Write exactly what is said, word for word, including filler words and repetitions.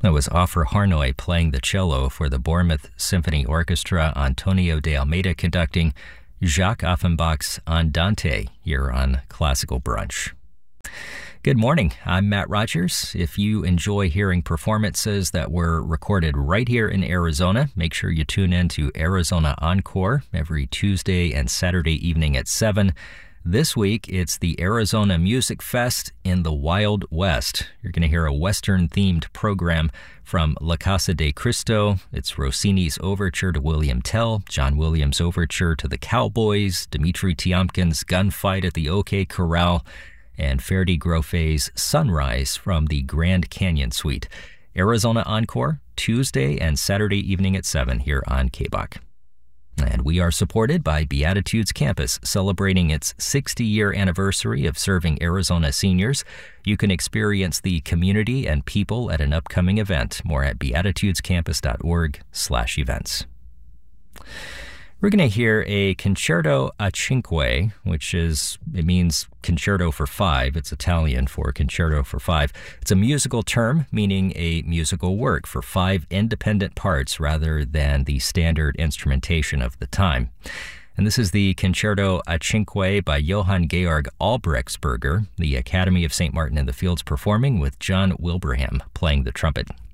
That was Offer Harnoy playing the cello for the Bournemouth Symphony Orchestra, Antonio de Almeida conducting, Jacques Offenbach's Andante here on Classical Brunch. Good morning, I'm Matt Rogers. If you enjoy hearing performances that were recorded right here in Arizona, make sure you tune in to Arizona Encore every Tuesday and Saturday evening at seven. This week, it's the Arizona Music Fest in the Wild West. You're going to hear a Western-themed program from La Casa de Cristo. It's Rossini's Overture to William Tell, John Williams' Overture to the Cowboys, Dmitri Tiomkin's Gunfight at the OK Corral, and Ferdi Groffet's Sunrise from the Grand Canyon Suite. Arizona Encore, Tuesday and Saturday evening at seven here on K B O C. And we are supported by Beatitudes Campus, celebrating its sixty-year anniversary of serving Arizona seniors. You can experience the community and people at an upcoming event. More at beatitudescampus.org slash events. We're going to hear a concerto a cinque, which is, it means concerto for five. It's Italian for concerto for five. It's a musical term meaning a musical work for five independent parts rather than the standard instrumentation of the time. And this is the Concerto a cinque by Johann Georg Albrechtsberger, the Academy of Saint Martin in the Fields performing with John Wilbraham playing the trumpet.